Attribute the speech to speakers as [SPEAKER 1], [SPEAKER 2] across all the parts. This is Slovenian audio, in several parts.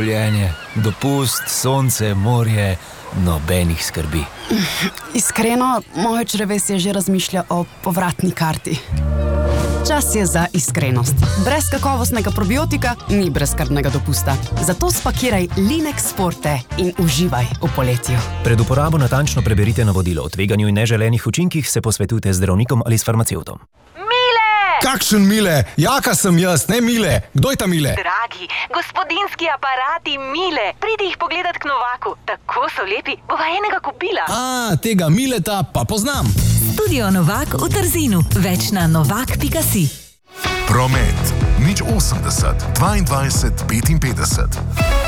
[SPEAKER 1] življenje. Dopust, sonce, morje, nobenih skrbi.
[SPEAKER 2] Iskreno, moje črevesje že razmišlja o povratni karti. Čas je za iskrenost. Brez kakovostnega probiotika ni brezskrbnega dopusta. Zato spakiraj Linex Forte in uživaj v poletju.
[SPEAKER 3] Pred uporabo natančno preberite navodilo o tveganju in neželenih učinkih, se posvetujte z zdravnikom ali s farmacevtom.
[SPEAKER 4] Kakšen Mile? Jaka sem jaz, ne Mile. Kdo je ta Mile?
[SPEAKER 5] Dragi, gospodinski aparati Mile. Pridi jih pogledat k Novaku. Tako so lepi, bova enega kupila.
[SPEAKER 4] Tega Mileta pa poznam.
[SPEAKER 6] Studio Novak v Trzinu. Več na novak.si.
[SPEAKER 7] Promet. 080 22 55.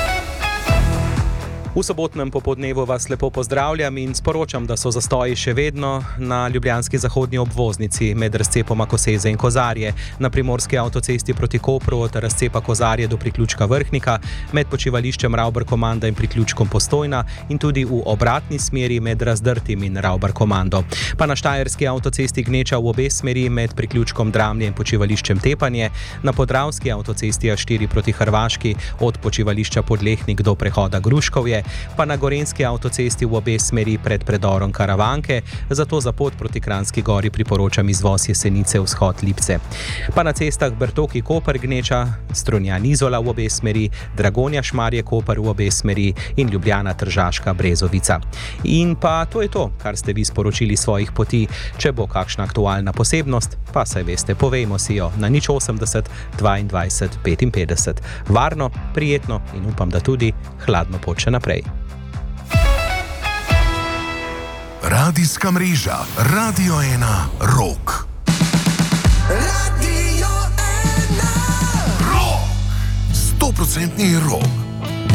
[SPEAKER 8] V sobotnem popoldnevu vas lepo pozdravljam in sporočam, da so zastoji še vedno na ljubljanski zahodni obvoznici med razcepoma Koseze in Kozarje, na primorski avtocesti proti Kopru od razcepa Kozarje do priključka Vrhnika, med počivališčem Ravbar-Komanda in priključkom Postojna in tudi v obratni smeri med Razdrtim in Ravbar-Komando. Pa na štajerski avtocesti gneča v obe smeri med priključkom Dramlje in počivališčem Tepanje, na podravski avtocesti A4 proti Hrvaški od počivališča Podlehnik do prehoda Gruškovje, pa na gorenjski avtocesti v obe smeri pred predorom Karavanke, zato za pot proti Kranjski Gori priporočam izvoz Jesenice vzhod Lipce. Pa na cestah Bertoki Koper gneča, Strunjan Izola v obe smeri, Dragonja Šmarje Koper v obe smeri in Ljubljana Tržaška Brezovica. In pa to je to, kar ste vi sporočili svojih poti. Če bo kakšna aktualna posebnost, pa saj veste, povejmo si jo na 080 22 55. Varno, prijetno in upam, da tudi hladno pot še naprej.
[SPEAKER 7] Radijska mreža Radio 1 Rock. Radio 1 Rock. 100% rock.